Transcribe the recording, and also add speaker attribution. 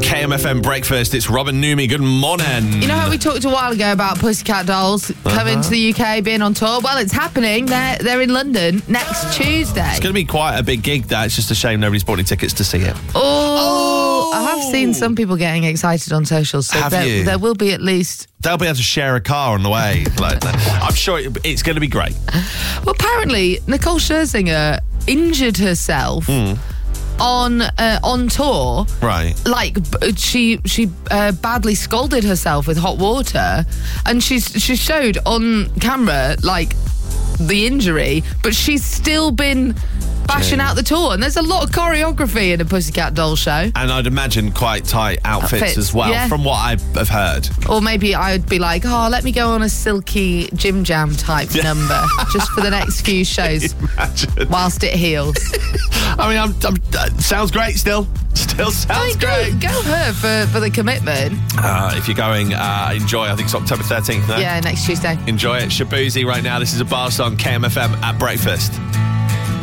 Speaker 1: KMFM Breakfast. It's Robin Numi. Good morning.
Speaker 2: You know how we talked a while ago about Pussycat Dolls coming to the UK, being on tour? Well, it's happening. They're in London next Tuesday.
Speaker 1: It's going to be quite a big gig, that. It's just a shame nobody's bought any tickets to see it.
Speaker 2: Oh, I have seen some people getting excited on socials. So there will be at least...
Speaker 1: They'll be able to share a car on the way. I'm sure it's going to be great.
Speaker 2: Well, apparently, Nicole Scherzinger injured herself on tour.
Speaker 1: Right.
Speaker 2: Like, she badly scalded herself with hot water, and she showed on camera, like, the injury, but she's still been bashing out the tour, and there's a lot of choreography in a Pussycat Doll show. And
Speaker 1: I'd imagine quite tight outfits as well, from what I have heard.
Speaker 2: Or maybe I'd be like, let me go on a silky Jim Jam type number just for the next few shows whilst it heals.
Speaker 1: I mean, sounds great still. Still sounds great.
Speaker 2: Go her for the commitment.
Speaker 1: If you're going, enjoy. I think it's October 13th now.
Speaker 2: Yeah, next Tuesday.
Speaker 1: Enjoy it. Shaboozey right now. This is a bar song, KMFM at breakfast.